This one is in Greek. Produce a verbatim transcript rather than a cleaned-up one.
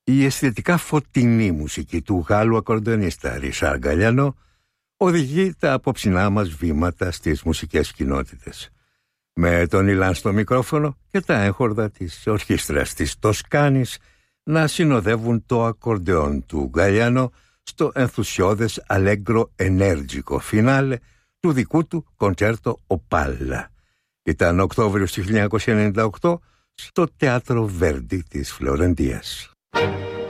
Η αισθητικά φωτεινή μουσική του Γάλλου ακορντεονίστα Ρισάρ Γκαλιάνο οδηγεί τα απόψινά μας βήματα στις μουσικές κοινότητες. Με τον Ιλάν στο μικρόφωνο και τα έγχορδα της ορχήστρας της Τοσκάνης να συνοδεύουν το ακορντεόν του Γκαλιάνο στο ενθουσιώδες αλέγκρο ενέργικο φινάλε του δικού του κοντσέρτο Οπάλα. Ήταν Οκτώβριος του χίλια εννιακόσια ενενήντα οκτώ στο Θέατρο Βέρντι της Φλωρεντίας.